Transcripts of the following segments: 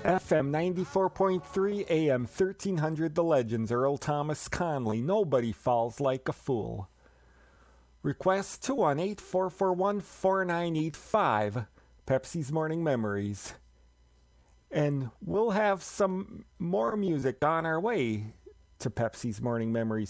FM 94.3, AM 1300, The Legends, Earl Thomas Conley, Nobody Falls Like a Fool. Request 218-441-4985, Pepsi's Morning Memories. And we'll have some more music on our way to Pepsi's Morning Memories.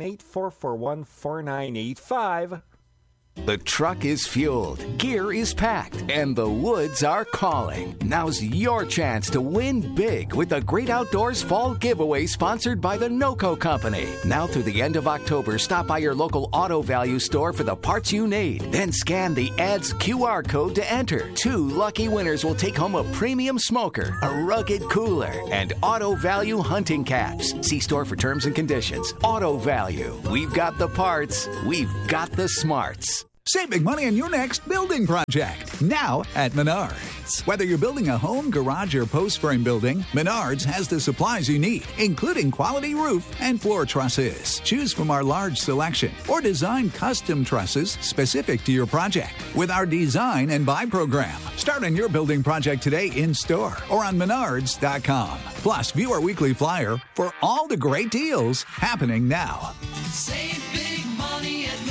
218-441-4985. The truck is fueled, gear is packed, and the woods are calling. Now's your chance to win big with the Great Outdoors Fall Giveaway sponsored by the NOCO Company. Now through the end of October, stop by your local Auto Value store for the parts you need. Then scan the ad's QR code to enter. 2 lucky winners will take home a premium smoker, a rugged cooler, and Auto Value hunting caps. See store for terms and conditions. Auto Value. We've got the parts. We've got the smarts. Save big money on your next building project, now at Menards. Whether you're building a home, garage, or post frame building, Menards has the supplies you need, including quality roof and floor trusses. Choose from our large selection or design custom trusses specific to your project with our Design and Buy program. Start on your building project today in store or on Menards.com. Plus, view our weekly flyer for all the great deals happening now. Save big money at Menards.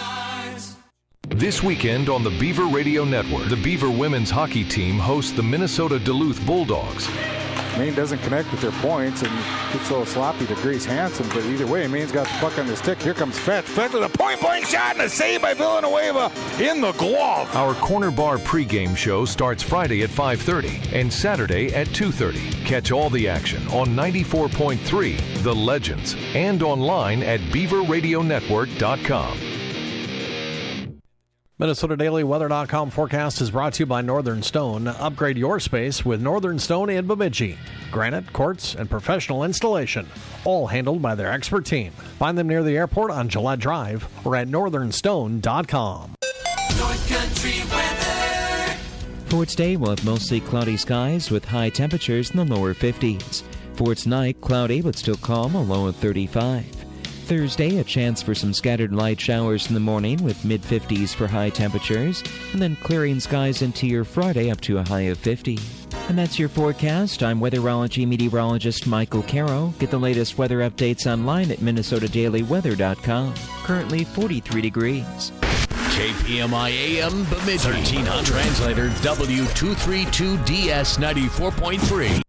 This weekend on the Beaver Radio Network, the Beaver women's hockey team hosts the Minnesota Duluth Bulldogs. Maine doesn't connect with their points and gets a little sloppy to Grace Hansen, but either way, Maine's got the puck on the stick. Here comes Fetch. Fetch with a point-blank shot and a save by Villanueva in the glove. Our Corner Bar pregame show starts Friday at 5:30 and Saturday at 2:30. Catch all the action on 94.3, The Legends, and online at BeaverRadioNetwork.com. MinnesotaDailyWeather.com forecast is brought to you by Northern Stone. Upgrade your space with Northern Stone in Bemidji. Granite, quartz, and professional installation, all handled by their expert team. Find them near the airport on Gillette Drive or at northernstone.com. North Country weather. For today, we'll have mostly cloudy skies with high temperatures in the lower 50s. For tonight, cloudy but still calm, a low of 35. Thursday, a chance for some scattered light showers in the morning with mid-50s for high temperatures, and then clearing skies into your Friday up to a high of 50. And that's your forecast. I'm weatherology meteorologist Michael Caro. Get the latest weather updates online at MinnesotaDailyWeather.com. Currently 43 degrees. KPMI AM Bemidji. 1300. Translator W232DS 94.3.